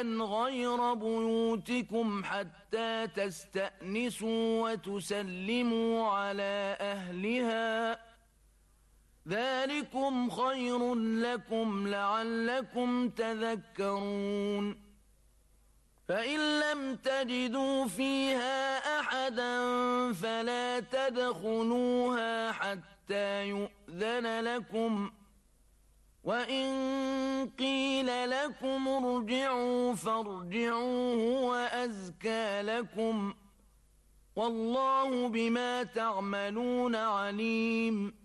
غير بيوتكم حتى تستأنسوا وتسلموا على أهلها، ذلكم خير لكم لعلكم تذكرون. فإن لم تجدوا فيها أحدا فلا تدخلوها حتى يؤذن لكم، وإن قيل لكم ارجعوا فارجعوا هو أزكى لكم، والله بما تعملون عليم.